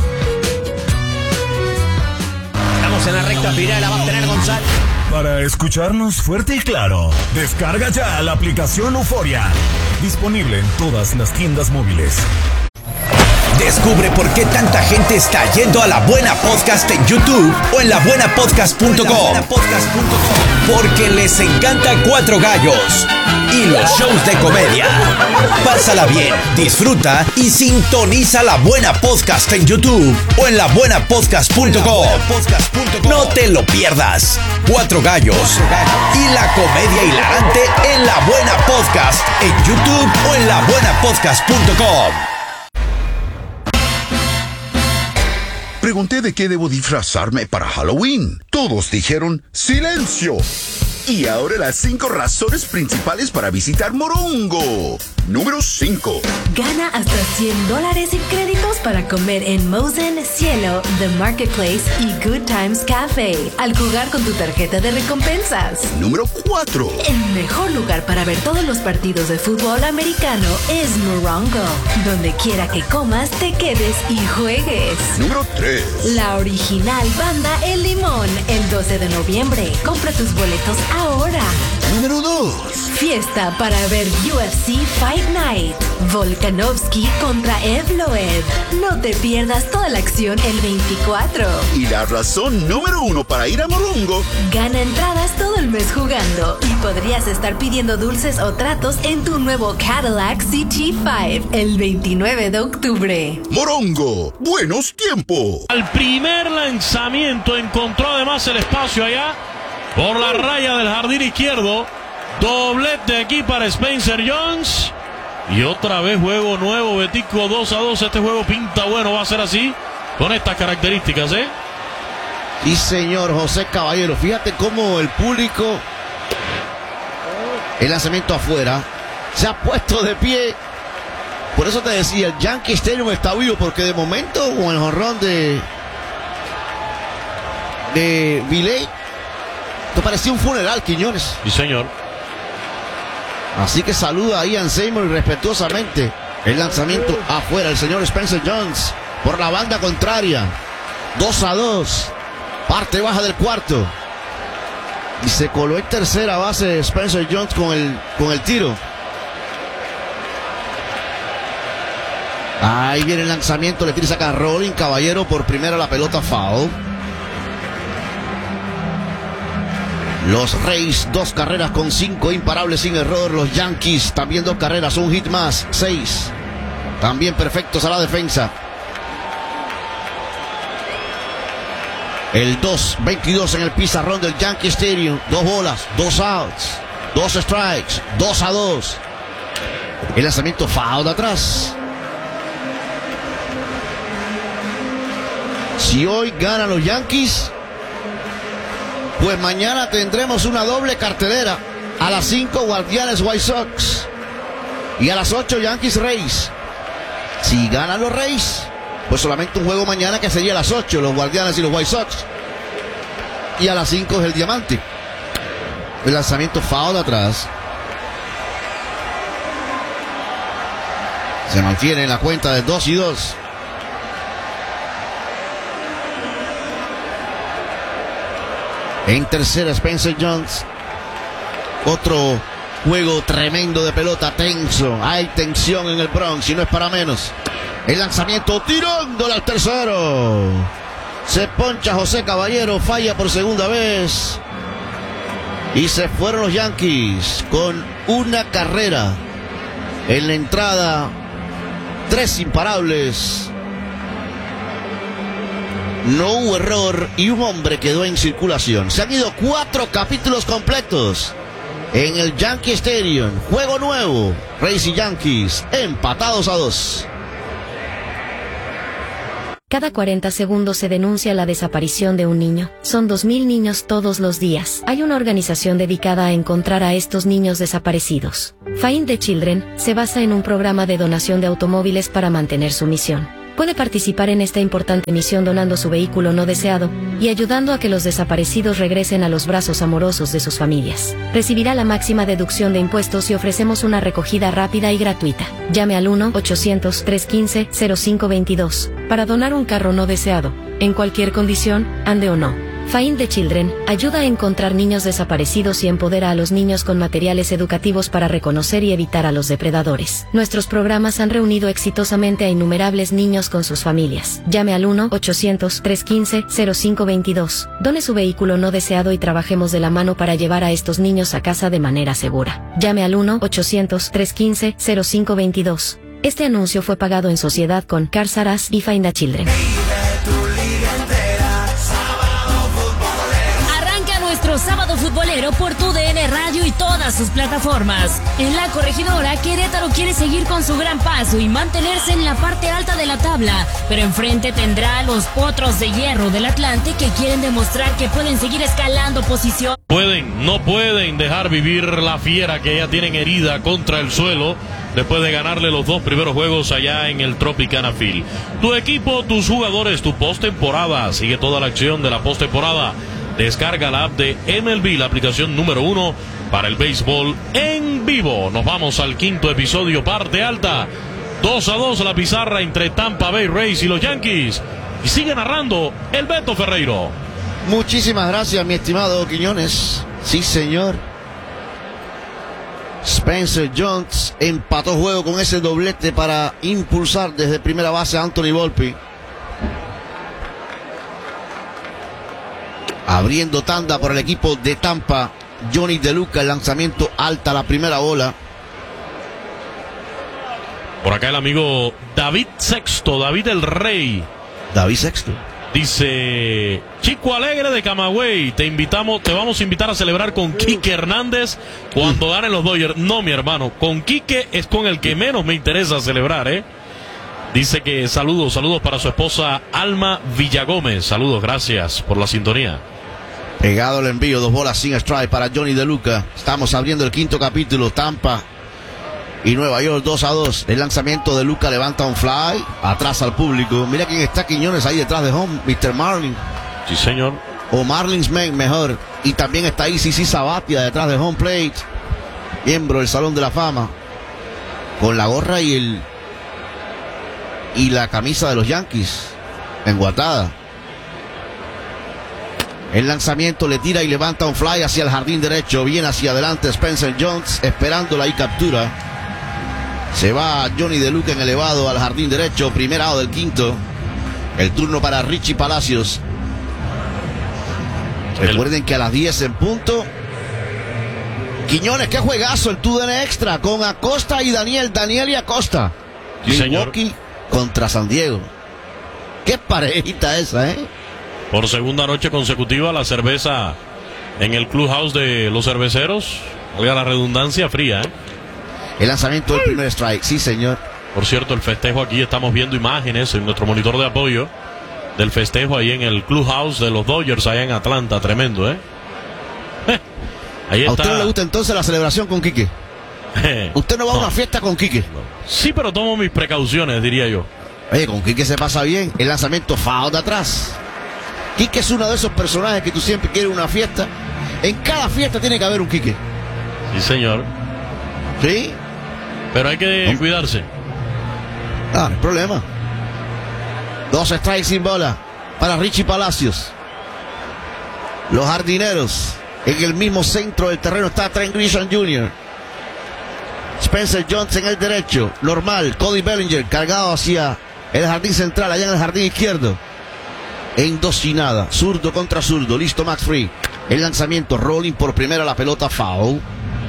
Estamos en la recta final, la va a tener González.
Para escucharnos fuerte y claro, descarga ya la aplicación Euforia. Disponible en todas las tiendas móviles.
Descubre por qué tanta gente está yendo a La Buena Podcast en YouTube o en la buena podcast punto com. Porque les encanta Cuatro Gallos y los shows de comedia. Pásala bien, disfruta y sintoniza La Buena Podcast en YouTube o en la buena podcast punto com. No te lo pierdas. Cuatro Gallos y la comedia hilarante en La Buena Podcast en YouTube o en la buena podcast punto com.
Pregunté de qué debo disfrazarme para Halloween. Todos dijeron ¡silencio! Y ahora las cinco razones principales para visitar Morongo. Número cinco.
Gana hasta cien dólares en créditos para comer en Mosen, Cielo, The Marketplace y Good Times Cafe al jugar con tu tarjeta de recompensas.
Número cuatro.
El mejor lugar para ver todos los partidos de fútbol americano es Morongo. Donde quiera que comas, te quedes y juegues.
Número tres.
La original banda El Limón, el doce de noviembre. Compra tus boletos ahora.
Número dos.
Fiesta para ver U F C Fight Night. Volkanovski contra Evloev. No te pierdas toda la acción el veinticuatro.
Y la razón número uno para ir a Morongo.
Gana entradas todo el mes jugando y podrías estar pidiendo dulces o tratos en tu nuevo Cadillac C T cinco el veintinueve de octubre.
Morongo, buenos tiempos.
Al primer lanzamiento encontró además el espacio allá por la raya del jardín izquierdo. Doblete aquí para Spencer Jones. Y otra vez juego nuevo, Betico, dos a dos. Este juego pinta bueno, va a ser así, con estas características, ¿eh?
Y señor José Caballero, fíjate cómo el público, el lanzamiento afuera, se ha puesto de pie. Por eso te decía, el Yankee Stadium está vivo, porque de momento con el jonrón de de Viley, esto parecía un funeral, Quiñones.
Sí, señor.
Así que saluda a Ian Seymour respetuosamente. El lanzamiento afuera, el señor Spencer Jones por la banda contraria. dos a dos. Parte baja del cuarto. Y se coló en tercera base Spencer Jones con el, con el tiro. Ahí viene el lanzamiento, le tira y saca Rolling Caballero por primera la pelota, foul. Los Rays, dos carreras con cinco imparables sin error. Los Yankees, también dos carreras, un hit más, seis. También perfectos a la defensa. El dos veintidós en el pizarrón del Yankee Stadium. Dos bolas, dos outs, dos strikes, dos a dos. El lanzamiento foul de atrás. Si hoy ganan los Yankees, pues mañana tendremos una doble cartelera. A las cinco, Guardianes White Sox. Y a las ocho, Yankees Rays. Si ganan los Rays, pues solamente un juego mañana, que sería a las ocho, los Guardianes y los White Sox. Y a las cinco es el Diamante. El lanzamiento foul de atrás. Se mantiene en la cuenta de dos y dos. En tercera, Spencer Jones. Otro juego tremendo de pelota, tenso. Hay tensión en el Bronx y no es para menos. El lanzamiento tirándole al tercero. Se poncha José Caballero, falla por segunda vez. Y se fueron los Yankees con una carrera. En la entrada, tres imparables. No hubo error y un hombre quedó en circulación. Se han ido cuatro capítulos completos en el Yankee Stadium. Juego nuevo. Rays y Yankees empatados a dos.
Cada cuarenta segundos se denuncia la desaparición de un niño. Son dos mil niños todos los días. Hay una organización dedicada a encontrar a estos niños desaparecidos. Find the Children se basa en un programa de donación de automóviles para mantener su misión. Puede participar en esta importante misión donando su vehículo no deseado y ayudando a que los desaparecidos regresen a los brazos amorosos de sus familias. Recibirá la máxima deducción de impuestos y ofrecemos una recogida rápida y gratuita. Llame al uno ochocientos, trescientos quince, cero cinco veintidós para donar un carro no deseado, en cualquier condición, ande o no. Find the Children ayuda a encontrar niños desaparecidos y empodera a los niños con materiales educativos para reconocer y evitar a los depredadores. Nuestros programas han reunido exitosamente a innumerables niños con sus familias. Llame al uno ochocientos, trescientos quince, cero cinco veintidós. Done su vehículo no deseado y trabajemos de la mano para llevar a estos niños a casa de manera segura. Llame al uno ochocientos, trescientos quince, cero cinco veintidós. Este anuncio fue pagado en sociedad con Cars R Us y Find the Children.
Sábado futbolero por tu D N Radio y todas sus plataformas. En la Corregidora, Querétaro quiere seguir con su gran paso y mantenerse en la parte alta de la tabla, pero enfrente tendrá a los Potros de Hierro del Atlante que quieren demostrar que pueden seguir escalando posición.
Pueden, no pueden dejar vivir la fiera que ya tienen herida contra el suelo después de ganarle los dos primeros juegos allá en el Tropicana Field. Tu equipo, tus jugadores, tu postemporada. Sigue toda la acción de la postemporada. Descarga la app de M L B, la aplicación número uno para el béisbol en vivo. Nos vamos al quinto episodio, parte alta. dos a dos la pizarra entre Tampa Bay Rays y los Yankees. Y sigue narrando el Beto Ferreiro.
Muchísimas gracias, mi estimado Quiñones. Sí, señor. Spencer Jones empató juego con ese doblete para impulsar desde primera base a Anthony Volpe. Abriendo tanda por el equipo de Tampa, Johnny DeLuca, el lanzamiento alta, la primera bola.
Por acá el amigo David Sexto, David el Rey.
David Sexto.
Dice, Chico Alegre de Camagüey, te invitamos, te vamos a invitar a celebrar con Quique Hernández cuando ganen los Dodgers. No, mi hermano, con Quique es con el que menos me interesa celebrar, ¿eh? Dice que saludos, saludos para su esposa Alma Villagómez. Saludos, gracias por la sintonía.
Pegado el envío, dos bolas sin strike para Johnny DeLuca. Estamos abriendo el quinto capítulo. Tampa y Nueva York dos a dos. El lanzamiento de Luca levanta un fly. Atrás al público. Mira quién está, Quiñones, ahí detrás de home. mister Marlin.
Sí, señor.
O Marlins Man, mejor. Y también está ahí Sisi Sabathia detrás de home plate. Miembro del Salón de la Fama. Con la gorra y el... y la camisa de los Yankees. Enguatada. El lanzamiento le tira y levanta un fly hacia el jardín derecho. Viene hacia adelante Spencer Jones esperándola y captura. Se va Johnny DeLuca en elevado al jardín derecho. Primer out del quinto. El turno para Richie Palacios. Recuerden que a las diez en punto. Quinones, qué juegazo el tu D N Extra con Acosta y Daniel. Daniel y Acosta.
Sí,
Milwaukee
señor.
Contra San Diego. Qué parejita esa, ¿eh?
Por segunda noche consecutiva la cerveza en el clubhouse de los cerveceros. Oiga la redundancia fría, ¿eh?
El lanzamiento del primer strike, sí señor.
Por cierto, el festejo aquí, estamos viendo imágenes en nuestro monitor de apoyo del festejo ahí en el clubhouse de los Dodgers allá en Atlanta, tremendo, ¿eh? eh ahí está.
¿A usted no le gusta entonces la celebración con Quique? ¿Usted no va
no.
a una fiesta con Quique?
Sí, pero tomo mis precauciones, diría yo.
Oye, con Quique se pasa bien. El lanzamiento foul de atrás. Quique es uno de esos personajes que tú siempre quieres una fiesta. En cada fiesta tiene que haber un Quique.
Sí, señor.
¿Sí?
Pero hay que
¿No?
cuidarse.
Ah, no hay problema. Dos strikes sin bola para Richie Palacios. Los jardineros. En el mismo centro del terreno está Trent Grisham junior Spencer Jones en el derecho. Normal. Cody Bellinger cargado hacia el jardín central, allá en el jardín izquierdo. En dos y nada. Zurdo contra zurdo. Listo Max Fried. El lanzamiento. Rolling por primera la pelota. Foul.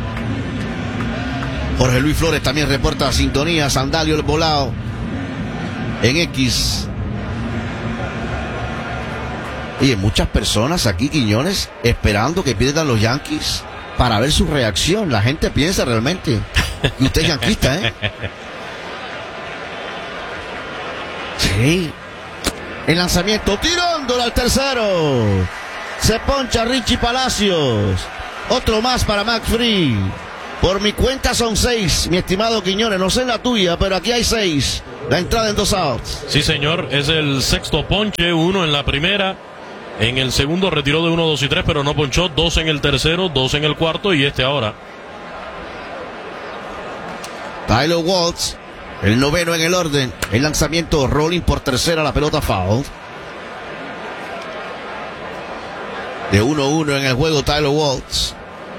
Jorge Luis Flores también reporta la sintonía. Sandalio el volado en X. Oye, muchas personas aquí, Quiñones, esperando que pierdan los Yankees para ver su reacción. La gente piensa realmente que usted es yanquista, ¿eh? Sí. El lanzamiento, tirándolo al tercero. Se poncha Richie Palacios. Otro más para Max Fried. Por mi cuenta son seis, mi estimado Quiñones. No sé la tuya, pero aquí hay seis. La entrada en dos outs.
Sí, señor. Es el sexto ponche. Uno en la primera. En el segundo retiró de uno, dos y tres, pero no ponchó. Dos en el tercero, dos en el cuarto y este ahora.
Tyler Waltz, el noveno en el orden. El lanzamiento rolling por tercera, la pelota foul. De uno uno en el juego Tyler Waltz.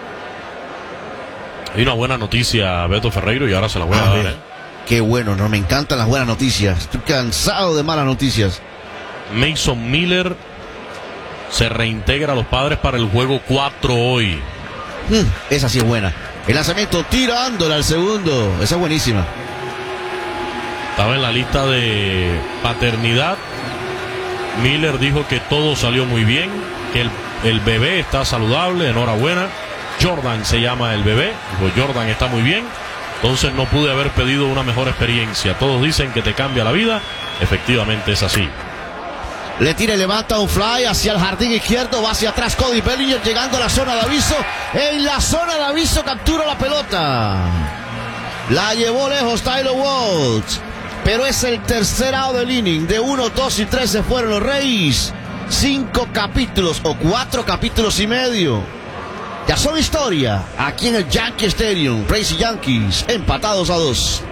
Y una buena noticia, Beto Ferreiro, y ahora se la voy a, a dar. ¿eh?
Qué bueno, no me encantan las buenas noticias. Estoy cansado de malas noticias.
Mason Miller se reintegra a los Padres para el juego cuatro hoy.
Mm, esa sí es buena. El lanzamiento tirándole al segundo. Esa es buenísima.
Estaba en la lista de paternidad. Miller dijo que todo salió muy bien, que el, el bebé está saludable, enhorabuena. Jordan se llama el bebé. Dijo, Jordan está muy bien. Entonces no pude haber pedido una mejor experiencia. Todos dicen que te cambia la vida. Efectivamente es así.
Le tira y levanta un fly hacia el jardín izquierdo. Va hacia atrás Cody Bellinger llegando a la zona de aviso. En la zona de aviso captura la pelota. La llevó lejos Tyler Waltz. Pero es el tercer out del inning. De uno, dos y tres se fueron los Reyes. Cinco capítulos o cuatro capítulos y medio. Ya son historia. Aquí en el Yankee Stadium. Rays y Yankees empatados a dos.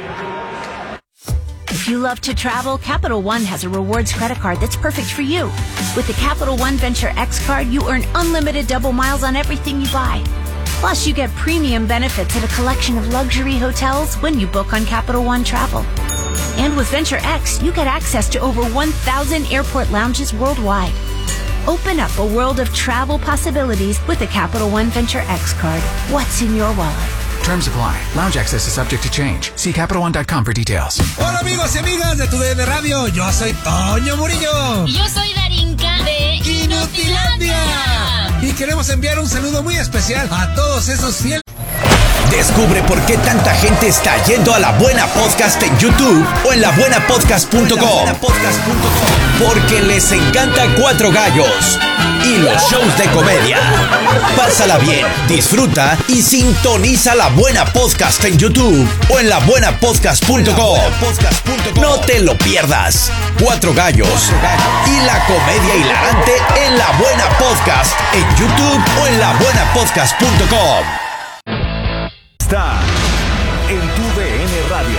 If you love to travel, Capital One has a rewards credit card that's perfect for you. With the Capital One Venture X card, you earn unlimited double miles on everything you buy. Plus, you get premium benefits at a collection of luxury hotels when you book on Capital One Travel. And with Venture X, you get access to over one thousand airport lounges worldwide. Open up a world of travel possibilities with the Capital One Venture X card. What's in your wallet?
Terms apply. Lounge access is subject to change. See Capital One dot com for details.
Hola amigos y amigas de Tu D N Radio. Yo soy Toño Murillo.
Y yo soy Darinka de
Inutilandia. Y queremos enviar un saludo muy especial a todos esos fieles.
Descubre por qué tanta gente está yendo a La Buena Podcast en YouTube o en la buena podcast punto com. Porque les encanta Cuatro Gallos y los shows de comedia. Pásala bien, disfruta y sintoniza La Buena Podcast en YouTube o en la buena podcast punto com. No te lo pierdas. Cuatro Gallos y la comedia hilarante en La Buena Podcast en YouTube o en la buena podcast punto com.
Está en Tu D N Radio.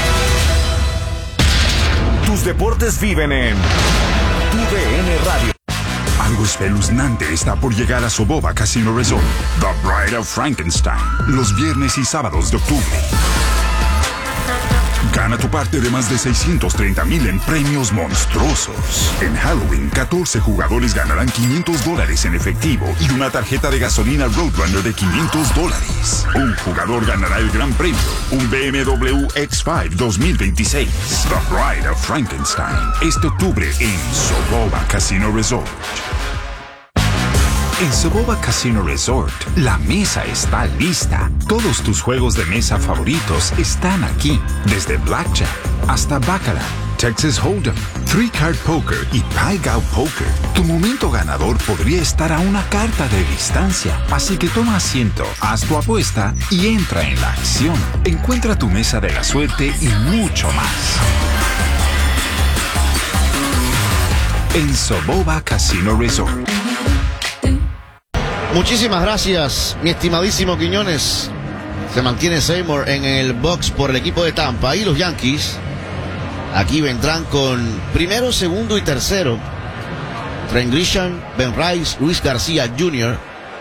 Tus deportes viven en Tu D N Radio.
Algo espeluznante está por llegar a Soboba Casino Resort. The Bride of Frankenstein. Los viernes y sábados de octubre. Gana tu parte de más de seiscientos treinta mil en premios monstruosos. En Halloween, catorce jugadores ganarán quinientos dólares en efectivo y una tarjeta de gasolina Roadrunner de quinientos dólares. Un jugador ganará el gran premio, un B M W X cinco dos mil veintiséis. The Bride of Frankenstein. Este octubre en Soboba Casino Resort. En Soboba Casino Resort, la mesa está lista. Todos tus juegos de mesa favoritos están aquí. Desde Blackjack hasta Baccarat, Texas Hold'em, Three Card Poker y Pai Gow Poker. Tu momento ganador podría estar a una carta de distancia. Así que toma asiento, haz tu apuesta y entra en la acción. Encuentra tu mesa de la suerte y mucho más. En Soboba Casino Resort.
Muchísimas gracias, mi estimadísimo Quiñones. Se mantiene Seymour en el box por el equipo de Tampa. Y los Yankees aquí vendrán con primero, segundo y tercero. Trent Grisham, Ben Rice, Luis García junior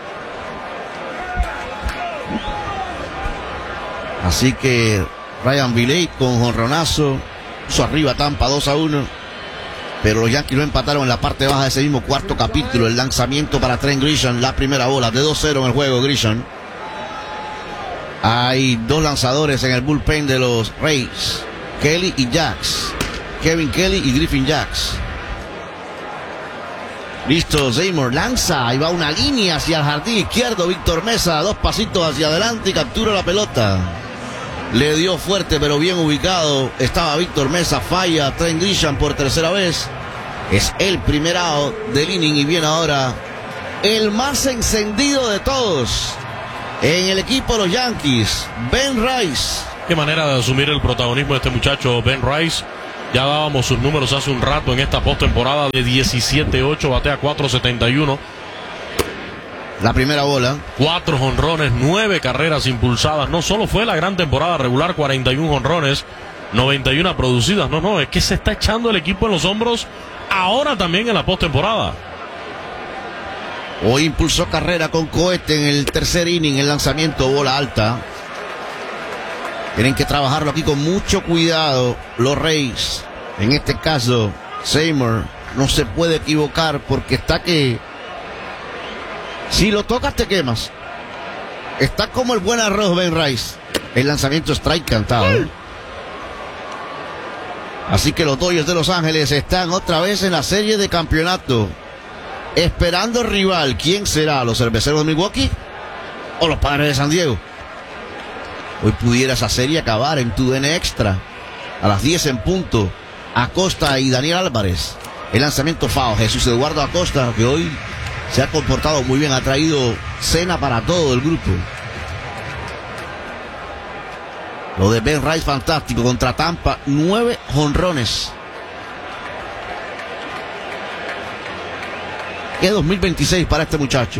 Así que Ryan Viley con jonronazo puso arriba Tampa dos a uno. Pero los Yankees lo empataron en la parte baja de ese mismo cuarto capítulo. El lanzamiento para Trent Grisham, la primera bola de dos cero en el juego. Grisham. Hay dos lanzadores en el bullpen de los Rays, Kelly y Jax. Kevin Kelly y Griffin Jax. Listo, Seymour lanza, ahí va una línea hacia el jardín izquierdo. Víctor Mesa, dos pasitos hacia adelante y captura la pelota. Le dio fuerte pero bien ubicado. Estaba Víctor Mesa, falla Trent Grisham por tercera vez. Es el primer out del inning y viene ahora el más encendido de todos en el equipo de los Yankees, Ben Rice.
Qué manera de asumir el protagonismo de este muchacho Ben Rice. Ya dábamos sus números hace un rato en esta postemporada de diecisiete ocho, batea cuatro setenta y uno.
La primera bola.
Cuatro jonrones, nueve carreras impulsadas. No solo fue la gran temporada regular, cuarenta y uno jonrones, noventa y uno producidas. No, no, es que se está echando el equipo en los hombros ahora también en la postemporada.
Hoy impulsó carrera con cohete en el tercer inning, el lanzamiento, bola alta. Tienen que trabajarlo aquí con mucho cuidado los Rays. En este caso, Seymour no se puede equivocar porque está que... si lo tocas te quemas. Está como el buen arroz Ben Rice. El lanzamiento strike cantado. Así que los Dodgers de Los Ángeles están otra vez en la serie de campeonato. Esperando rival. ¿Quién será? ¿Los Cerveceros de Milwaukee o los Padres de San Diego? Hoy pudiera esa serie acabar en tu D N Extra a las diez en punto. Acosta y Daniel Álvarez. El lanzamiento foul. Jesús Eduardo Acosta, que hoy se ha comportado muy bien, ha traído cena para todo el grupo. Lo de Ben Rice fantástico contra Tampa, nueve jonrones. ¿Qué dos mil veintiséis para este muchacho?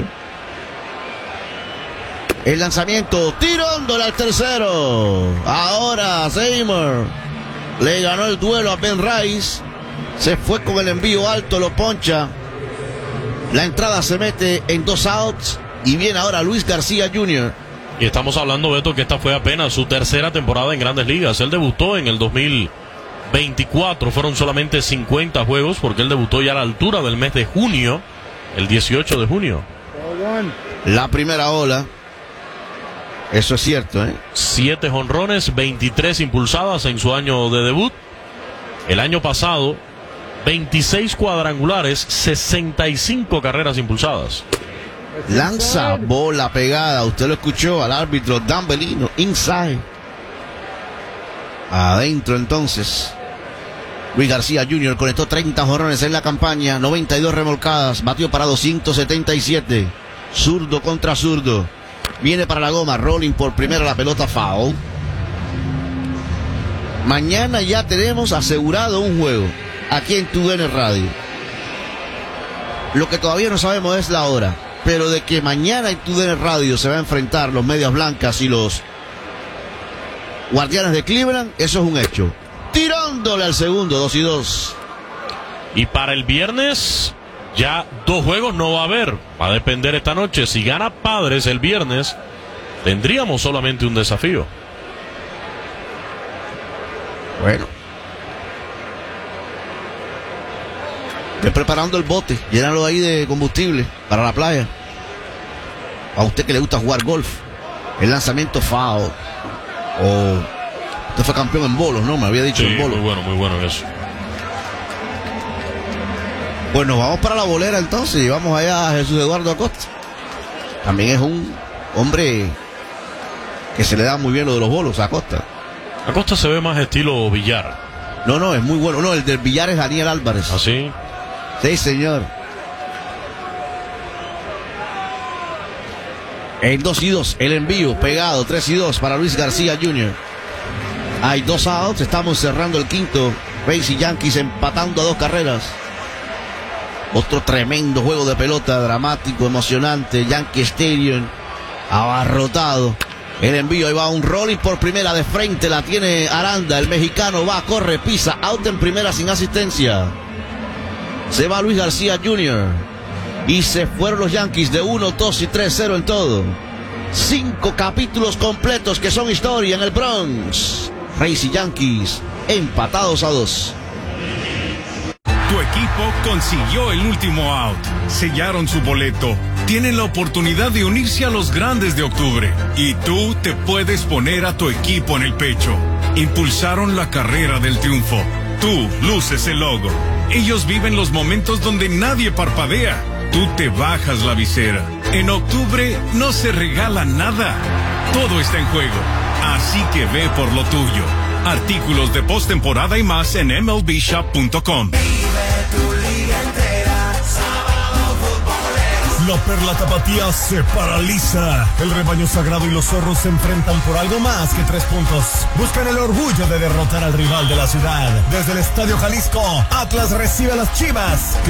El lanzamiento, tirándole al tercero. Ahora Seymour le ganó el duelo a Ben Rice. Se fue con el envío alto, lo poncha. La entrada se mete en dos outs y viene ahora Luis García junior
Y estamos hablando, Beto, que esta fue apenas su tercera temporada en Grandes Ligas. Él debutó en el dos mil veinticuatro. Fueron solamente cincuenta juegos porque él debutó ya a la altura del mes de junio, el dieciocho de junio.
La primera ola. Eso es cierto, ¿eh?
Siete jonrones, veintitrés impulsadas en su año de debut. El año pasado, veintiséis cuadrangulares, sesenta y cinco carreras impulsadas.
Lanza bola pegada. Usted lo escuchó al árbitro Dan Bellino. Inside. Adentro entonces. Luis García junior conectó treinta jonrones en la campaña, noventa y dos remolcadas, batió para doscientos setenta y siete. Zurdo contra zurdo. Viene para la goma, rolling por primera la pelota, foul. Mañana ya tenemos asegurado un juego aquí en tu D N Radio. Lo que todavía no sabemos es la hora, pero de que mañana en tu D N Radio se va a enfrentar los Medias Blancas y los Guardianes de Cleveland, eso es un hecho. Tirándole al segundo, dos y dos.
Y para el viernes, ya dos juegos no va a haber. Va a depender esta noche. Si gana Padres el viernes, tendríamos solamente un desafío.
Bueno. Estoy preparando el bote. Llénalo ahí de combustible para la playa. A usted que le gusta jugar golf. El lanzamiento foul. O usted fue campeón en bolos, ¿no? Me había dicho
sí,
en bolos.
Muy bueno, muy bueno en eso.
Pues nos vamos para la bolera entonces y vamos allá a Jesús Eduardo Acosta. También es un hombre que se le da muy bien lo de los bolos a Acosta.
Acosta se ve más estilo billar.
No, no, es muy bueno. No, el del billar es Daniel Álvarez.
¿Ah, sí?
Sí, señor. En dos y dos, el envío pegado, tres y dos para Luis García junior Hay dos outs, estamos cerrando el quinto. Rays y Yankees empatando a dos carreras. Otro tremendo juego de pelota, dramático, emocionante. Yankee Stadium abarrotado. El envío, ahí va un rolling por primera de frente, la tiene Aranda, el mexicano va, corre, pisa, out en primera sin asistencia. Se va Luis García junior Y se fueron los Yankees de uno, dos y tres cero en todo. Cinco capítulos completos que son historia en el Bronx. Rays y Yankees empatados a dos.
Tu equipo consiguió el último out. Sellaron su boleto. Tienen la oportunidad de unirse a los grandes de octubre. Y tú te puedes poner a tu equipo en el pecho. Impulsaron la carrera del triunfo. Tú luces el logo. Ellos viven los momentos donde nadie parpadea. Tú te bajas la visera. En octubre no se regala nada. Todo está en juego. Así que ve por lo tuyo. Artículos de postemporada y más en M L B shop punto com.
La Perla Tapatía se paraliza. El rebaño sagrado y los zorros se enfrentan por algo más que tres puntos. Buscan el orgullo de derrotar al rival de la ciudad. Desde el Estadio Jalisco, Atlas recibe a las Chivas.